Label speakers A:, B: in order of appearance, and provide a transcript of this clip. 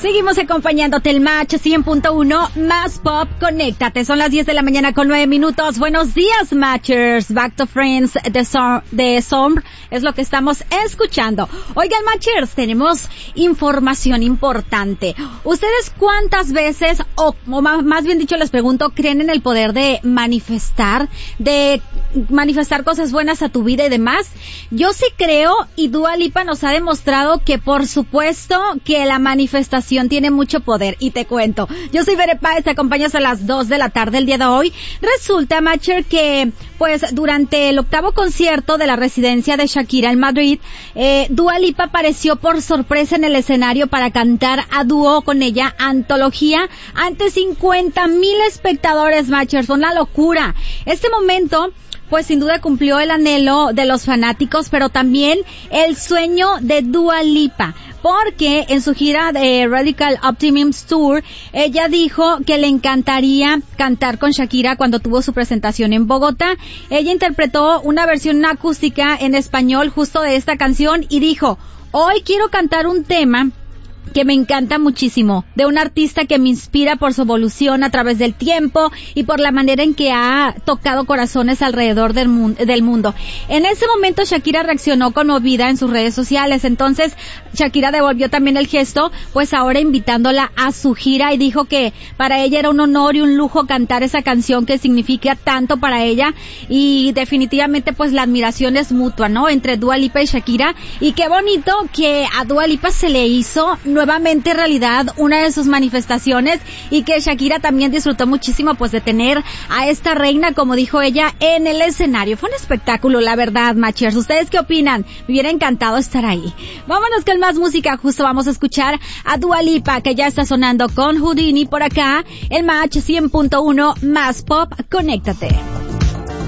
A: Seguimos acompañándote el Match 100.1 más Pop. Conéctate, son las 10 de la mañana con 9 minutos. Buenos días, Matchers. Back to Friends de Sombre es lo que estamos escuchando. Oigan, Matchers, tenemos información importante. ¿Ustedes cuántas veces, o más bien dicho les pregunto, creen en el poder de manifestar cosas buenas a tu vida y demás? Yo sí creo, y Dua Lipa nos ha demostrado que por supuesto que la manifestación tiene mucho poder, y te cuento. Yo soy Bere Páez, te acompaño a las 2 de la tarde el día de hoy. Resulta, Matcher, que pues durante el 8º concierto de la residencia de Shakira en Madrid, Dua Lipa apareció por sorpresa en el escenario para cantar a dúo con ella Antología ante 50,000 espectadores, Matchers. Una locura. Este momento pues sin duda cumplió el anhelo de los fanáticos, pero también el sueño de Dua Lipa, porque en su gira de Radical Optimism Tour, ella dijo que le encantaría cantar con Shakira cuando tuvo su presentación en Bogotá. Ella interpretó una versión acústica en español justo de esta canción y dijo: hoy quiero cantar un tema que me encanta muchísimo, de un artista que me inspira por su evolución a través del tiempo y por la manera en que ha tocado corazones alrededor del mundo. En ese momento Shakira reaccionó conmovida en sus redes sociales, entonces Shakira devolvió también el gesto, pues ahora invitándola a su gira, y dijo que para ella era un honor y un lujo cantar esa canción que significa tanto para ella, y definitivamente pues la admiración es mutua, ¿no?, entre Dua Lipa y Shakira. Y qué bonito que a Dua Lipa se le hizo nuevamente realidad una de sus manifestaciones, y que Shakira también disfrutó muchísimo pues de tener a esta reina, como dijo ella, en el escenario. Fue un espectáculo, la verdad, Matchers. ¿Ustedes qué opinan? Me hubiera encantado estar ahí. Vámonos con más música. Justo vamos a escuchar a Dua Lipa, que ya está sonando con Houdini por acá. El Match 100.1 más Pop. Conéctate.